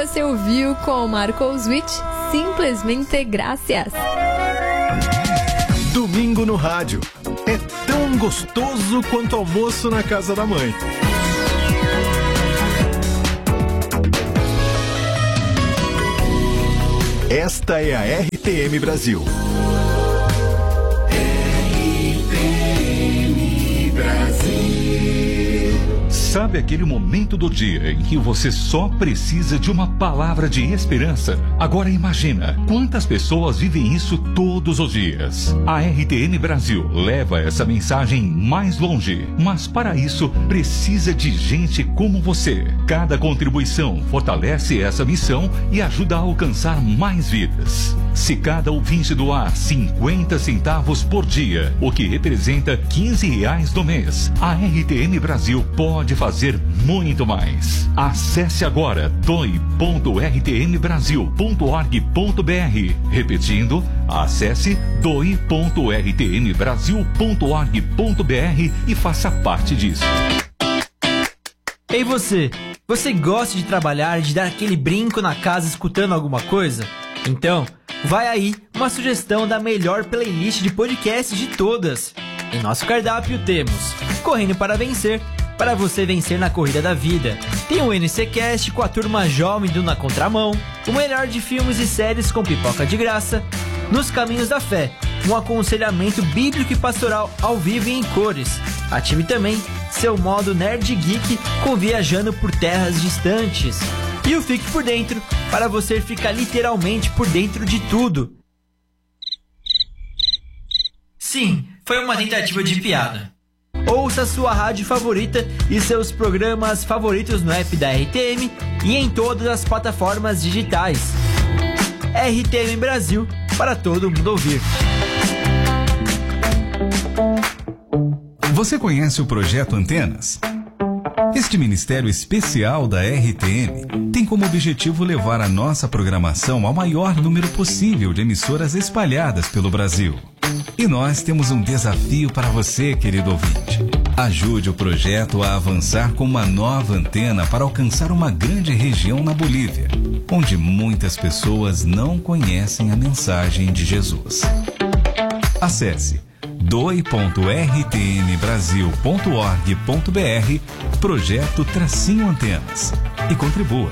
você ouviu com Marcos Witt, Simplesmente Gracias. Domingo no rádio. É tão gostoso quanto almoço na casa da mãe. Esta é a RTM Brasil. RTM Brasil. Sabe aquele momento do dia em que você só precisa de uma palavra de esperança? Agora imagina quantas pessoas vivem isso todos os dias. A RTM Brasil leva essa mensagem mais longe, mas para isso precisa de gente como você. Cada contribuição fortalece essa missão e ajuda a alcançar mais vidas. Se cada ouvinte doar 50 centavos por dia, o que representa R$15 no mês, a RTM Brasil pode fazer muito mais. Acesse agora doe.rtmbrasil.org.br. Repetindo, acesse doe.rtmbrasil.org.br e faça parte disso. Ei você! Você gosta de trabalhar e de dar aquele brinco na casa escutando alguma coisa? Então, vai aí uma sugestão da melhor playlist de podcasts de todas. Em nosso cardápio temos Correndo para Vencer, para você vencer na corrida da vida. Tem o NCcast com a turma jovem do Na Contramão, o melhor de filmes e séries com pipoca de graça, Nos Caminhos da Fé, um aconselhamento bíblico e pastoral ao vivo e em cores. Ative também seu modo Nerd Geek com Viajando por Terras Distantes. E o Fique por Dentro, para você ficar literalmente por dentro de tudo. Sim, foi uma tentativa de piada. Ouça sua rádio favorita e seus programas favoritos no app da RTM e em todas as plataformas digitais. RTM Brasil, para todo mundo ouvir. Você conhece o Projeto Antenas? Este ministério especial da RTM tem como objetivo levar a nossa programação ao maior número possível de emissoras espalhadas pelo Brasil. E nós temos um desafio para você, querido ouvinte. Ajude o projeto a avançar com uma nova antena para alcançar uma grande região na Bolívia, onde muitas pessoas não conhecem a mensagem de Jesus. Acesse doe.rtmbrasil.org.br Projeto-Antenas e contribua.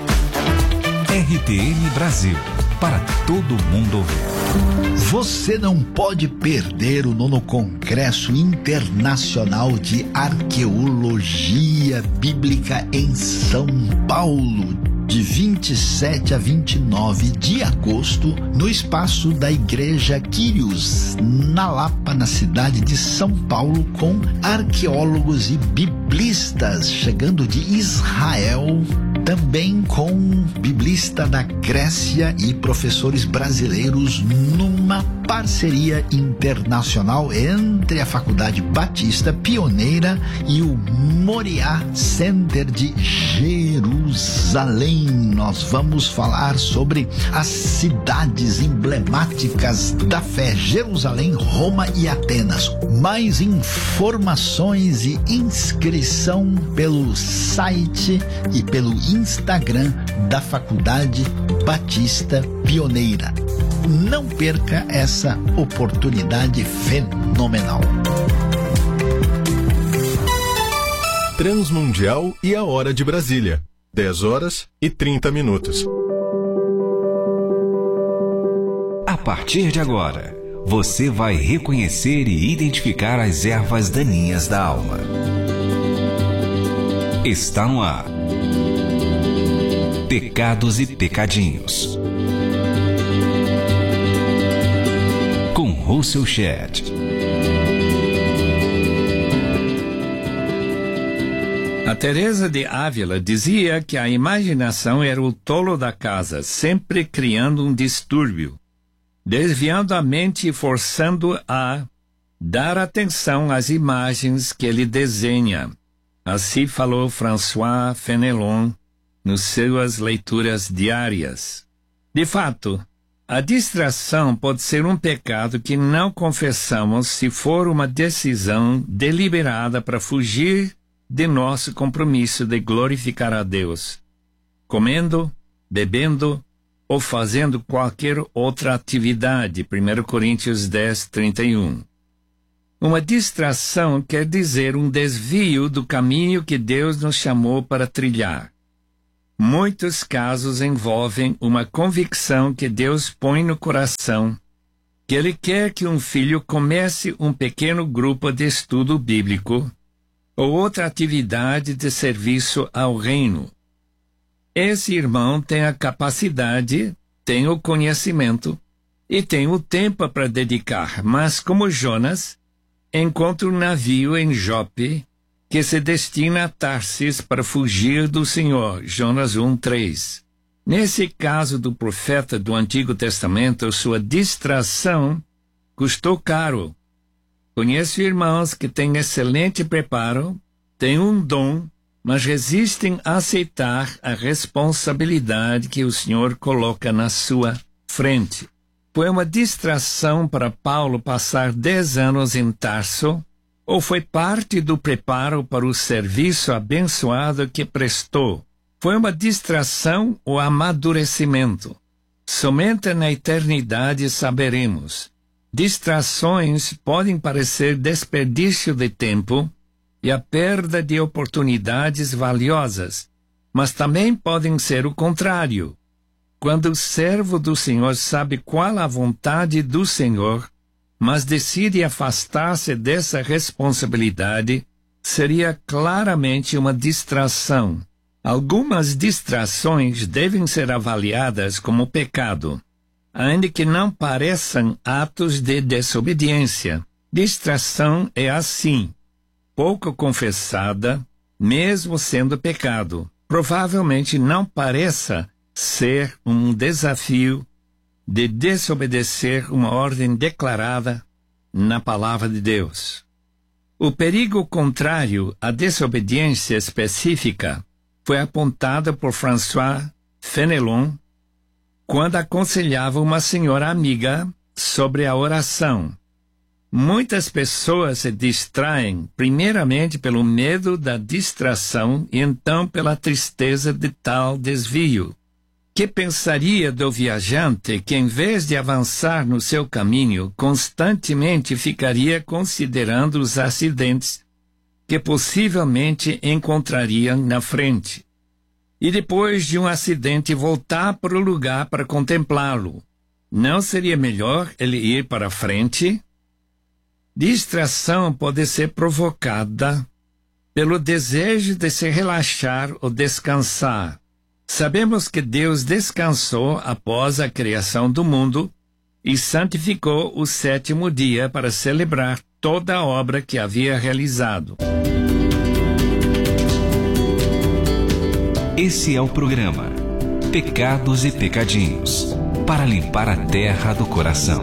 RTM Brasil, para todo mundo ouvir. Você não pode perder o 9º Congresso Internacional de Arqueologia Bíblica em São Paulo, de 27 a 29 de agosto, no espaço da Igreja Quírios, na Lapa, na cidade de São Paulo, com arqueólogos e biblistas chegando de Israel, também com biblista da Grécia e professores brasileiros, numa parceria internacional entre a Faculdade Batista Pioneira e o Moriá Center de Jerusalém. Nós vamos falar sobre as cidades emblemáticas da fé: Jerusalém, Roma e Atenas. Mais informações e inscrição pelo site e pelo Instagram da Faculdade Batista Pioneira. Não perca essa oportunidade fenomenal. Transmundial e a hora de Brasília. 10h30. A partir de agora, você vai reconhecer e identificar as ervas daninhas da alma. Está no ar. Pecados e Pecadinhos. Com Russell Shedd. A Teresa de Ávila dizia que a imaginação era o tolo da casa, sempre criando um distúrbio, desviando a mente e forçando a dar atenção às imagens que ele desenha. Assim falou François Fenelon nas suas leituras diárias. De fato, a distração pode ser um pecado que não confessamos se for uma decisão deliberada para fugir de nosso compromisso de glorificar a Deus, comendo, bebendo ou fazendo qualquer outra atividade. 1 Coríntios 10, 31. Uma distração quer dizer um desvio do caminho que Deus nos chamou para trilhar. Muitos casos envolvem uma convicção que Deus põe no coração, que Ele quer que um filho comece um pequeno grupo de estudo bíblico ou outra atividade de serviço ao reino. Esse irmão tem a capacidade, tem o conhecimento e tem o tempo para dedicar, mas como Jonas, encontra um navio em Jope que se destina a Tarsis para fugir do Senhor. Jonas 1:3. Nesse caso do profeta do Antigo Testamento, sua distração custou caro. Conheço irmãos que têm excelente preparo, têm um dom, mas resistem a aceitar a responsabilidade que o Senhor coloca na sua frente. Foi uma distração para Paulo passar 10 anos em Tarso, ou foi parte do preparo para o serviço abençoado que prestou? Foi uma distração ou amadurecimento? Somente na eternidade saberemos. Distrações podem parecer desperdício de tempo e a perda de oportunidades valiosas, mas também podem ser o contrário. Quando o servo do Senhor sabe qual a vontade do Senhor, mas decide afastar-se dessa responsabilidade, seria claramente uma distração. Algumas distrações devem ser avaliadas como pecado, ainda que não pareçam atos de desobediência. Distração é assim, pouco confessada, mesmo sendo pecado. Provavelmente não pareça ser um desafio de desobedecer uma ordem declarada na palavra de Deus. O perigo contrário à desobediência específica foi apontado por François Fenelon quando aconselhava uma senhora amiga sobre a oração. Muitas pessoas se distraem primeiramente pelo medo da distração e então pela tristeza de tal desvio. Que pensaria do viajante que, em vez de avançar no seu caminho, constantemente ficaria considerando os acidentes que possivelmente encontrariam na frente, e depois de um acidente voltar para o lugar para contemplá-lo? Não seria melhor ele ir para frente? Distração pode ser provocada pelo desejo de se relaxar ou descansar. Sabemos que Deus descansou após a criação do mundo e santificou o 7º dia para celebrar toda a obra que havia realizado. Esse é o programa Pecados e Pecadinhos, para limpar a terra do coração.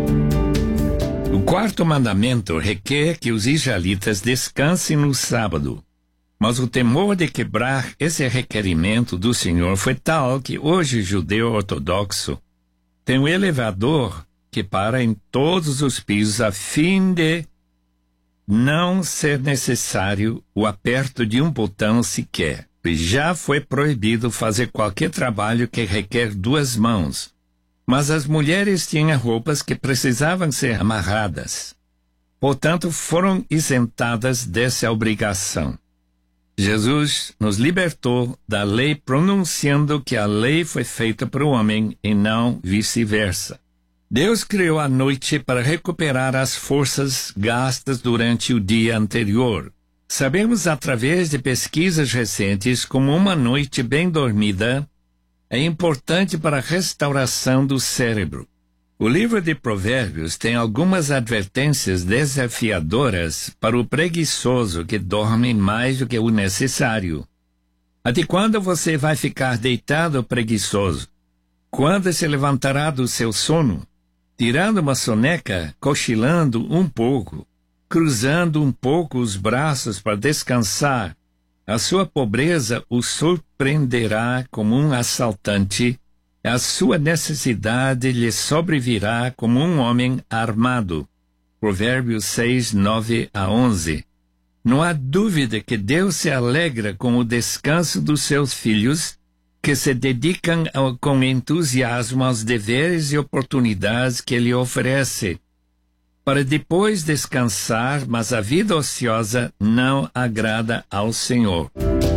O 4º mandamento requer que os israelitas descansem no sábado. Mas o temor de quebrar esse requerimento do Senhor foi tal que hoje o judeu ortodoxo tem um elevador que para em todos os pisos a fim de não ser necessário o aperto de um botão sequer. Já foi proibido fazer qualquer trabalho que requer 2 mãos. Mas as mulheres tinham roupas que precisavam ser amarradas. Portanto, foram isentadas dessa obrigação. Jesus nos libertou da lei, pronunciando que a lei foi feita para o homem e não vice-versa. Deus criou a noite para recuperar as forças gastas durante o dia anterior. Sabemos através de pesquisas recentes como uma noite bem dormida é importante para a restauração do cérebro. O livro de Provérbios tem algumas advertências desafiadoras para o preguiçoso que dorme mais do que o necessário. Até quando você vai ficar deitado preguiçoso? Quando se levantará do seu sono? Tirando uma soneca, cochilando um pouco, cruzando um pouco os braços para descansar. A sua pobreza o surpreenderá como um assaltante. A sua necessidade lhe sobrevirá como um homem armado. Provérbios 6, 9-11. Não há dúvida que Deus se alegra com o descanso dos seus filhos que se dedicam com entusiasmo aos deveres e oportunidades que ele oferece, para depois descansar, mas a vida ociosa não agrada ao Senhor.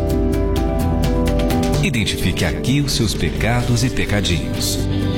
Identifique aqui os seus pecados e pecadinhos.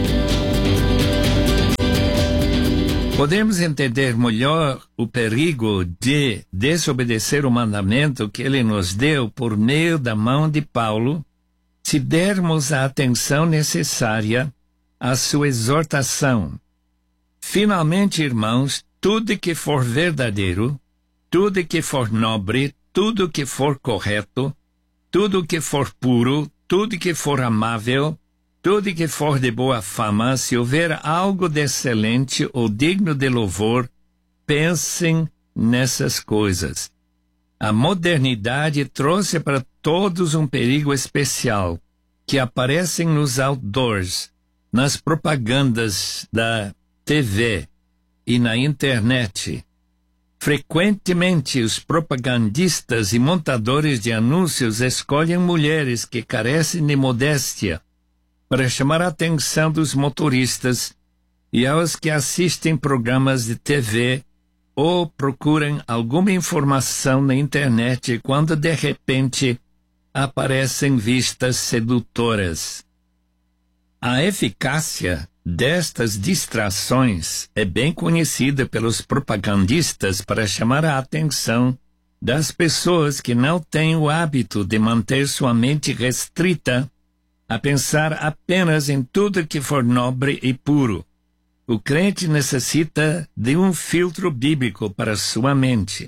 Podemos entender melhor o perigo de desobedecer o mandamento que ele nos deu por meio da mão de Paulo, se dermos a atenção necessária à sua exortação. Finalmente, irmãos, tudo que for verdadeiro, tudo que for nobre, tudo que for correto, tudo que for puro, tudo que for amável, tudo que for de boa fama, se houver algo de excelente ou digno de louvor, pensem nessas coisas. A modernidade trouxe para todos um perigo especial, que aparecem nos outdoors, nas propagandas da TV e na internet. Frequentemente, os propagandistas e montadores de anúncios escolhem mulheres que carecem de modéstia para chamar a atenção dos motoristas e aos que assistem programas de TV ou procuram alguma informação na internet quando de repente aparecem vistas sedutoras. A eficácia destas distrações é bem conhecida pelos propagandistas para chamar a atenção das pessoas que não têm o hábito de manter sua mente restrita a pensar apenas em tudo que for nobre e puro. O crente necessita de um filtro bíblico para sua mente.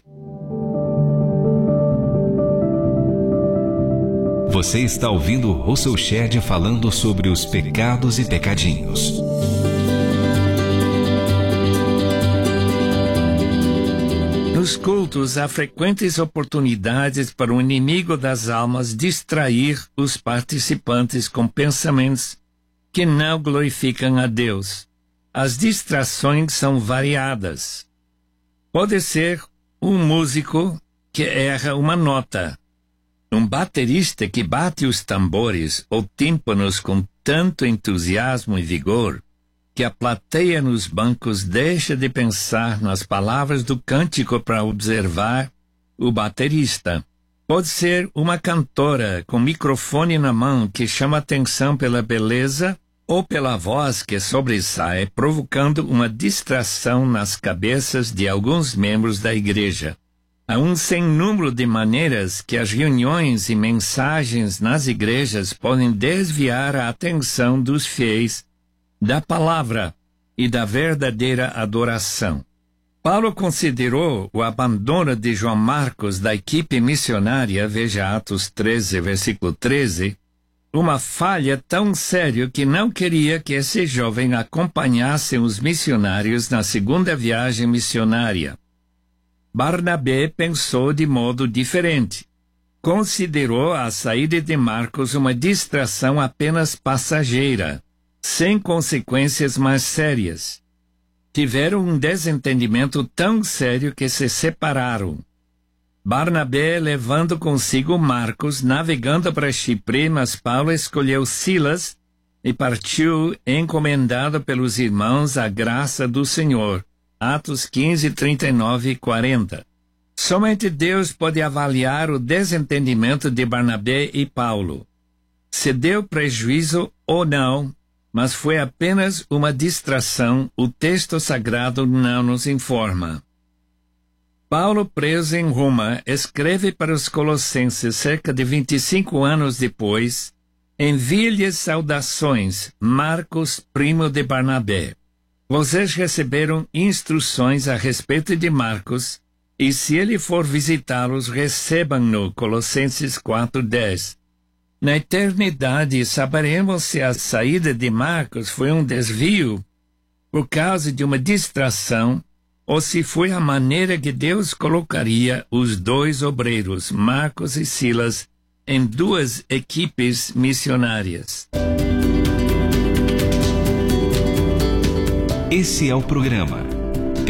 Você está ouvindo Russell Shedd falando sobre os pecados e pecadinhos. Nos cultos há frequentes oportunidades para o inimigo das almas distrair os participantes com pensamentos que não glorificam a Deus. As distrações são variadas. Pode ser um músico que erra uma nota, um baterista que bate os tambores ou tímpanos com tanto entusiasmo e vigor que a plateia nos bancos deixa de pensar nas palavras do cântico para observar o baterista. Pode ser uma cantora com microfone na mão que chama atenção pela beleza ou pela voz que sobressai, provocando uma distração nas cabeças de alguns membros da igreja. Há um sem número de maneiras que as reuniões e mensagens nas igrejas podem desviar a atenção dos fiéis da palavra e da verdadeira adoração. Paulo considerou o abandono de João Marcos da equipe missionária, veja Atos 13, versículo 13, uma falha tão séria que não queria que esse jovem acompanhasse os missionários na segunda viagem missionária. Barnabé pensou de modo diferente. Considerou a saída de Marcos uma distração apenas passageira, sem consequências mais sérias. Tiveram um desentendimento tão sério que se separaram. Barnabé levando consigo Marcos, navegando para Chipre, mas Paulo escolheu Silas e partiu encomendado pelos irmãos à graça do Senhor. Atos 15, 39 e 40. Somente Deus pode avaliar o desentendimento de Barnabé e Paulo. Se deu prejuízo ou não, mas foi apenas uma distração, o texto sagrado não nos informa. Paulo, preso em Roma, escreve para os Colossenses cerca de 25 anos depois, envia-lhes saudações, Marcos, primo de Barnabé. Vocês receberam instruções a respeito de Marcos, e se ele for visitá-los, recebam-no, Colossenses 4:10. Na eternidade, saberemos se a saída de Marcos foi um desvio por causa de uma distração, ou se foi a maneira que Deus colocaria os dois obreiros, Marcos e Silas, em duas equipes missionárias. Esse é o programa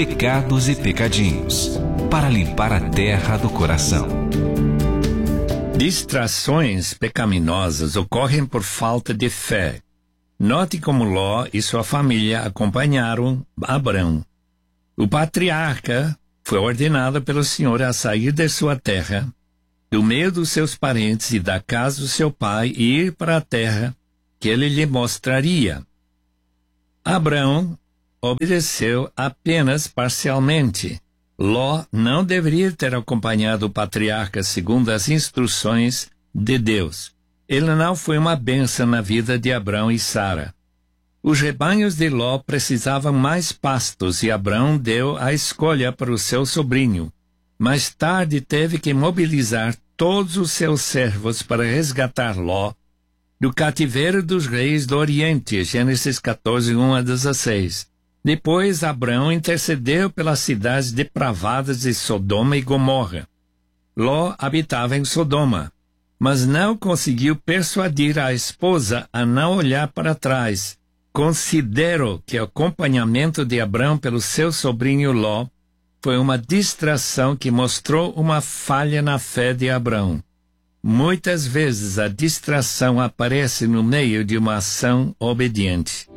Pecados e Pecadinhos, para limpar a terra do coração. Distrações pecaminosas ocorrem por falta de fé. Note como Ló e sua família acompanharam Abrão. O patriarca foi ordenado pelo Senhor a sair de sua terra, do meio dos seus parentes e da casa do seu pai, e ir para a terra que ele lhe mostraria. Abrão obedeceu apenas parcialmente. Ló não deveria ter acompanhado o patriarca segundo as instruções de Deus. Ele não foi uma bênção na vida de Abrão e Sara. Os rebanhos de Ló precisavam mais pastos e Abrão deu a escolha para o seu sobrinho. Mais tarde teve que mobilizar todos os seus servos para resgatar Ló do cativeiro dos reis do Oriente, Gênesis 14, 1-16. Depois, Abrão intercedeu pelas cidades depravadas de Sodoma e Gomorra. Ló habitava em Sodoma, mas não conseguiu persuadir a esposa a não olhar para trás. Considero que o acompanhamento de Abrão pelo seu sobrinho Ló foi uma distração que mostrou uma falha na fé de Abrão. Muitas vezes a distração aparece no meio de uma ação obediente.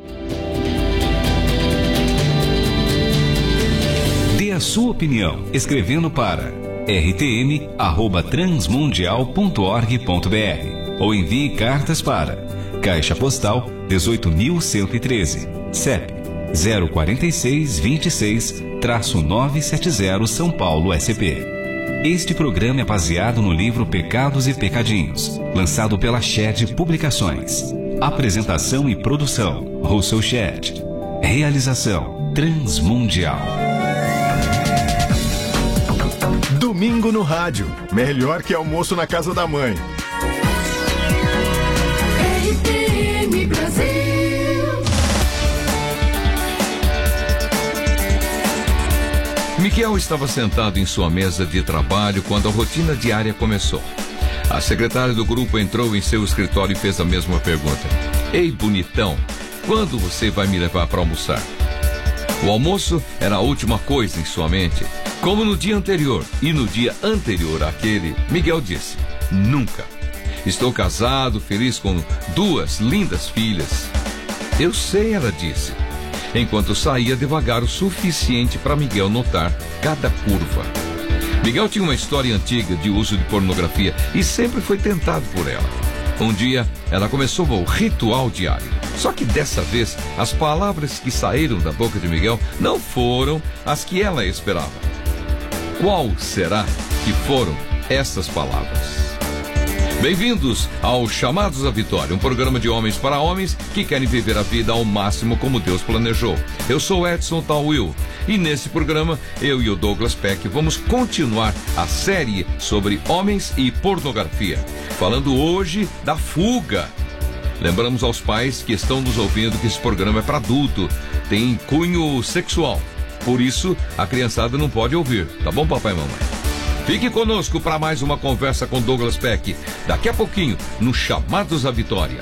Dê a sua opinião escrevendo para rtm@transmundial.org.br ou envie cartas para Caixa Postal 18.113, CEP 04626-970 São Paulo, SP. Este programa é baseado no livro Pecados e Pecadinhos, lançado pela Shed Publicações. Apresentação e produção, Russell Shed. Realização, Transmundial. Domingo no rádio. Melhor que almoço na casa da mãe. RTM Brasil. Miguel estava sentado em sua mesa de trabalho quando a rotina diária começou. A secretária do grupo entrou em seu escritório e fez a mesma pergunta. Ei, bonitão, quando você vai me levar para almoçar? O almoço era a última coisa em sua mente. Como no dia anterior e no dia anterior àquele, Miguel disse, nunca. Estou casado, feliz com 2 lindas filhas. Eu sei, ela disse, enquanto saía devagar o suficiente para Miguel notar cada curva. Miguel tinha uma história antiga de uso de pornografia e sempre foi tentado por ela. Um dia, ela começou o ritual diário. Só que dessa vez, as palavras que saíram da boca de Miguel não foram as que ela esperava. Qual será que foram essas palavras? Bem-vindos ao Chamados à Vitória, um programa de homens para homens que querem viver a vida ao máximo como Deus planejou. Eu sou Edson Tawil e nesse programa eu e o Douglas Peck vamos continuar a série sobre homens e pornografia, falando hoje da fuga. Lembramos aos pais que estão nos ouvindo que esse programa é para adulto, tem cunho sexual, por isso a criançada não pode ouvir, tá bom, papai e mamãe? Fique conosco para mais uma conversa com Douglas Peck, daqui a pouquinho, no Chamados à Vitória.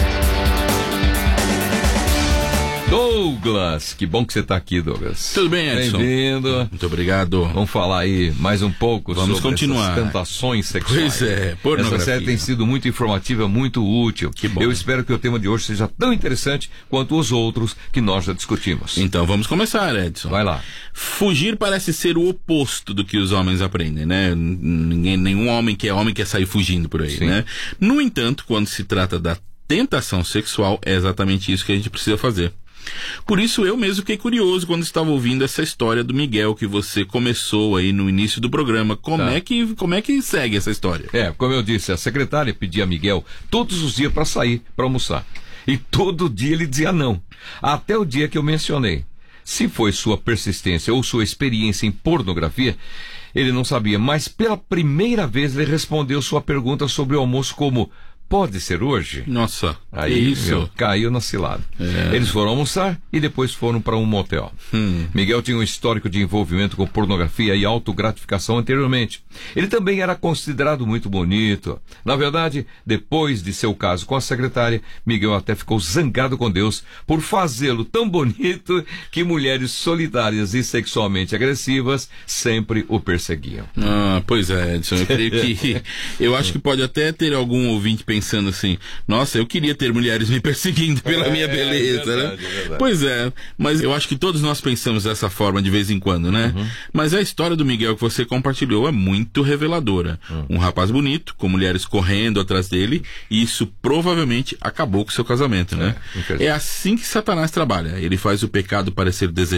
Douglas, que bom que você está aqui, Douglas. Tudo bem, Edson? Bem-vindo. Muito obrigado. Vamos falar aí mais um pouco sobre continuar. essas tentações sexuais. Pois é, pornografia. Essa série tem sido muito informativa, muito útil. Que bom. Eu espero que o tema de hoje seja tão interessante quanto os outros que nós já discutimos. Então vamos começar, Edson. Vai lá. Fugir parece ser o oposto do que os homens aprendem, né? Nenhum homem quer sair fugindo por aí, né? No entanto, quando se trata da tentação sexual, é exatamente isso que a gente precisa fazer. Por isso eu mesmo fiquei curioso quando estava ouvindo essa história do Miguel que você começou aí no início do programa. Como é que segue essa história? Como eu disse, a secretária pedia a Miguel todos os dias para sair, para almoçar. E todo dia ele dizia não. Até o dia que eu mencionei. Se foi sua persistência ou sua experiência em pornografia, ele não sabia. Mas pela primeira vez ele respondeu sua pergunta sobre o almoço como Pode ser hoje? Nossa, aí isso. Meu, caiu na cilada. Eles foram almoçar e depois foram para um motel. Miguel tinha um histórico de envolvimento com pornografia e autogratificação anteriormente. Ele também era considerado muito bonito. Na verdade, depois de seu caso com a secretária, Miguel até ficou zangado com Deus por fazê-lo tão bonito que mulheres solitárias e sexualmente agressivas sempre o perseguiam. Pois é, Edson, eu creio que eu acho que pode até ter algum ouvinte pensando assim, nossa, eu queria ter mulheres me perseguindo pela minha beleza, verdade, né? Verdade. Pois é, mas eu acho que todos nós pensamos dessa forma de vez em quando, né? Mas a história do Miguel que você compartilhou é muito reveladora. Um rapaz bonito, com mulheres correndo atrás dele, e isso provavelmente acabou com o seu casamento, né? É assim que Satanás trabalha. Ele faz o pecado parecer desejável